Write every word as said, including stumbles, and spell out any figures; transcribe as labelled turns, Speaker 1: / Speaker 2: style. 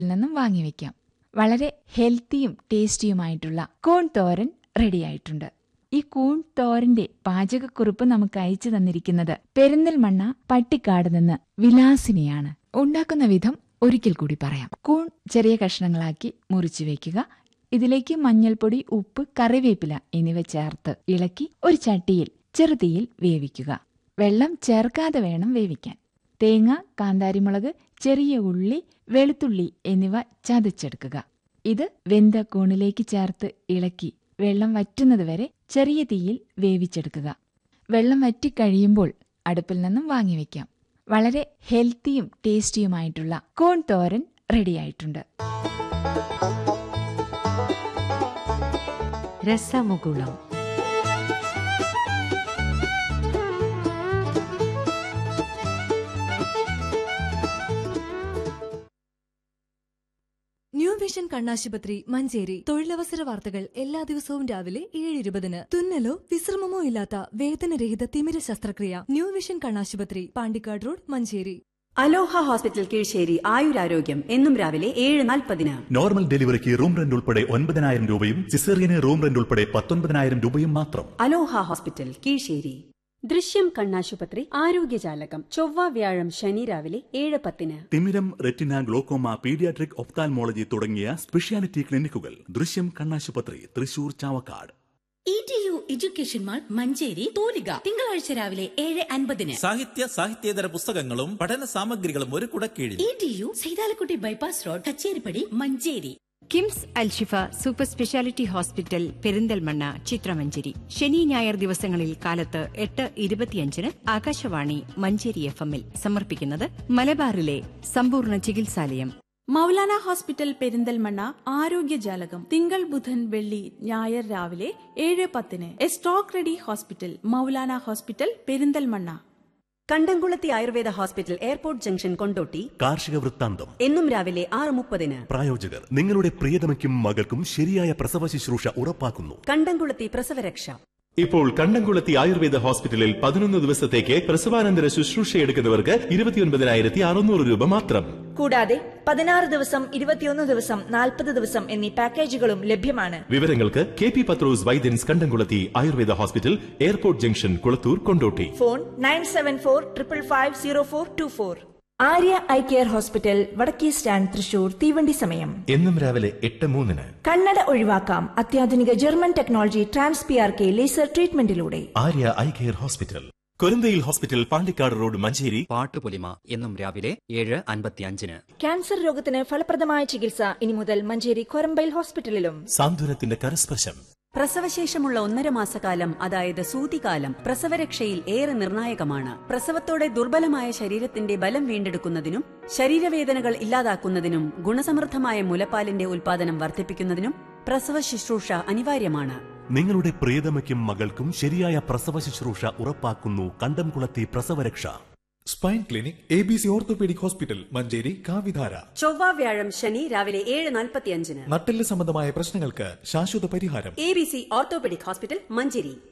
Speaker 1: നിന്നും വാങ്ങിവെക്കാം. വളരെ ഹെൽത്തിയും ടേസ്റ്റിയുമായിട്ടുള്ള കൂൺ തോരൻ റെഡിയായിട്ടുണ്ട്. ഈ കൂൺ തോരന്റെ പാചകക്കുറിപ്പ് നമുക്ക് അയച്ചു തന്നിരിക്കുന്നത് പെരിന്തൽമണ്ണ പട്ടിക്കാട് നിന്ന് വിലാസിനിയാണ്. ഉണ്ടാക്കുന്ന വിധം ഒരിക്കൽ കൂടി പറയാം. കൂൺ ചെറിയ കഷ്ണങ്ങളാക്കി മുറിച്ചു വയ്ക്കുക. ഇതിലേക്ക് മഞ്ഞൾപ്പൊടി, ഉപ്പ്, കറിവേപ്പില എന്നിവ ചേർത്ത് ഇളക്കി ഒരു ചട്ടിയിൽ ചെറുതീയിൽ വേവിക്കുക. വെള്ളം ചേർക്കാതെ വേണം വേവിക്കാൻ. തേങ്ങ, കാന്താരിമുളക്, ചെറിയ ഉള്ളി, വെളുത്തുള്ളി എന്നിവ ചതച്ചെടുക്കുക. ഇത് വെന്ത കൂണിലേക്ക് ചേർത്ത് ഇളക്കി വെള്ളം വറ്റുന്നതുവരെ ചെറിയ തീയിൽ വേവിച്ചെടുക്കുക. വെള്ളം വറ്റിക്കഴിയുമ്പോൾ അടുപ്പിൽ നിന്നും വാങ്ങിവെക്കാം. വളരെ ഹെൽത്തിയും ടേസ്റ്റിയുമായിട്ടുള്ള കൂൺ തോരൻ റെഡിയായിട്ടുണ്ട്.
Speaker 2: രസമുകുളം.
Speaker 3: ന്യൂ വിഷൻ കണ്ണാശുപത്രി മഞ്ചേരി. തൊഴിലവസര വാർത്തകൾ എല്ലാ ദിവസവും രാവിലെ ഏഴ് ഇരുപതിന്. തുന്നലോ വിശ്രമമോ ഇല്ലാത്ത വേദനരഹിത തിമിര ശസ്ത്രക്രിയ. ന്യൂ വിഷൻ കണ്ണാശുപത്രി, പാണ്ടിക്കാട് റോഡ്, മഞ്ചേരി.
Speaker 4: അലോഹ ഹോസ്പിറ്റൽ കീഴ്ശ്ശേരി. ആയുരാരോഗ്യം എന്നും രാവിലെ ഏഴ് നാൽപ്പതിന്.
Speaker 5: നോർമൽ ഡെലിവറിക്ക് റൂം റെന്റ് ഉൾപ്പെടെ ഒൻപതിനായിരം രൂപയും സിസേറിയന് റൂം റെന്റ് ഉൾപ്പെടെ പത്തൊൻപതിനായിരം രൂപയും മാത്രം.
Speaker 4: അലോഹ ഹോസ്പിറ്റൽ കീഴ്ശ്ശേരി. ദൃശ്യം കണ്ണാശുപത്രി ആരോഗ്യജാലകം ചൊവ്വ, വ്യാഴം, ശനി രാവിലെ ഏഴ് പത്തിന്.
Speaker 5: തിമിരം, റെറ്റിന, ഗ്ലോക്കോമ, പീഡിയാട്രിക്, ഒഫ്താൽമോളജി തുടങ്ങിയ സ്പെഷ്യാലിറ്റി ക്ലിനിക്കുകൾ ദൃശ്യം കണ്ണാശുപത്രി, Thrissur, Chavakkad.
Speaker 6: E T U education mall Manjeri തൂലിക. തിങ്കളാഴ്ച രാവിലെ ഏഴ് അൻപതിന്.
Speaker 7: സാഹിത്യ സാഹിത്യേതര പുസ്തകങ്ങളും പഠന സാമഗ്രികളും ഒരു കുടക്കീഴിൽ.
Speaker 6: E T U Saithalakutty bypass road, Kacheripadi, Manjeri.
Speaker 2: KIMS Alshifa super speciality hospital Perinthalmanna, ചിത്രമഞ്ചേരി. ശനി ഞായർ ദിവസങ്ങളിൽ കാലത്ത് എട്ട് ഇരുപത്തിയഞ്ചിന് ആകാശവാണി മഞ്ചേരി എഫ് എമ്മിൽ സമർപ്പിക്കുന്നത് മലബാറിലെ സമ്പൂർണ്ണ ചികിത്സാലയം.
Speaker 8: മൗലാന ഹോസ്പിറ്റൽ പെരിന്തൽമണ്ണ ആരോഗ്യജാലകം തിങ്കൾ, ബുധൻ, വെള്ളി, ഞായർ രാവിലെ ഏഴ് പത്തിന്. A stock ready hospital Maulana hospital Perinthalmanna.
Speaker 4: കണ്ടംകുളത്തി Ayurveda hospital, airport junction, Kondotty.
Speaker 5: കാർഷിക വൃത്താന്തം
Speaker 4: എന്നും രാവിലെ ആറ് മുപ്പതിന്.
Speaker 5: പ്രായോജകർ നിങ്ങളുടെ പ്രിയതമയ്ക്കും മകൾക്കും ശരിയായ പ്രസവ ശുശ്രൂഷ ഉറപ്പാക്കുന്നു.
Speaker 4: കണ്ടംകുളത്തി പ്രസവരക്ഷ.
Speaker 9: ഇപ്പോൾ കണ്ടംകുളത്തി ആയുർവേദ ഹോസ്പിറ്റലിൽ പതിനൊന്ന് ദിവസത്തേക്ക് പ്രസവാനന്തര ശുശ്രൂഷയെടുക്കുന്നവർക്ക് ഇരുപത്തിയൊൻപതിനായിരത്തി അറുന്നൂറ് രൂപ മാത്രം.
Speaker 10: കൂടാതെ പതിനാറ് ദിവസം, ഇരുപത്തിയൊന്ന് ദിവസം, നാൽപ്പത് ദിവസം എന്നീ പാക്കേജുകളും ലഭ്യമാണ്.
Speaker 9: വിവരങ്ങൾക്ക് കെ പി പത്രോസ് വൈദ്യൻസ്, കണ്ടംകുളത്തി Ayurveda hospital, airport junction, Kulathur, Kondotty.
Speaker 10: Phone nine seven four triple five zero four to four. Arya eye care hospital, വടക്കേ സ്റ്റാൻഡ്, തൃശൂർ. തീവണ്ടി സമയം
Speaker 9: എന്നും രാവിലെ എട്ട് മൂന്നിന്.
Speaker 10: കണ്ണട ഒഴിവാക്കാം അത്യാധുനിക German technology trans P R K laser ട്രീറ്റ്മെന്റിലൂടെ.
Speaker 9: Arya eye care hospital, കൊരന്തയിൽ hospital, Pandikkad road, Manjeri.
Speaker 11: Pattupolima എന്നും രാവിലെ ഏഴ് അൻപത്തിയഞ്ചിന്.
Speaker 10: ക്യാൻസർ രോഗത്തിന് ഫലപ്രദമായ ചികിത്സ ഇനി മുതൽ മഞ്ചേരി കൊരമ്പയിൽ ഹോസ്പിറ്റലിലും.
Speaker 9: സാന്ത്വനത്തിന്റെ കരസ്പർശം.
Speaker 4: പ്രസവശേഷമുള്ള ഒന്നര മാസക്കാലം, അതായത് സൂതികാലം, പ്രസവരക്ഷയിൽ ഏറെ നിർണായകമാണ്. പ്രസവത്തോടെ ദുർബലമായ ശരീരത്തിന്റെ ബലം വീണ്ടെടുക്കുന്നതിനും ശരീരവേദനകൾ ഇല്ലാതാക്കുന്നതിനും ഗുണസമൃദ്ധമായ മുലപ്പാലിന്റെ ഉൽപാദനം വർദ്ധിപ്പിക്കുന്നതിനും പ്രസവ ശുശ്രൂഷ അനിവാര്യമാണ്.
Speaker 5: നിങ്ങളുടെ പ്രിയതമയ്ക്കും മകൾക്കും ശരിയായ പ്രസവ ശുശ്രൂഷ ഉറപ്പാക്കുന്നു കണ്ടംകുളത്തി പ്രസവരക്ഷ.
Speaker 12: Spine clinic, A B C orthopaedic hospital, Manjeri, കാവിധാര.
Speaker 4: ചൊവ്വ, വ്യാഴം, ശനി രാവിലെ ഏഴ് നാൽപ്പത്തിയഞ്ചിന്.
Speaker 12: നട്ടെല്ല് സംബന്ധമായ പ്രശ്നങ്ങൾക്ക് ശാശ്വത പരിഹാരം.
Speaker 4: A B C orthopaedic hospital, Manjeri.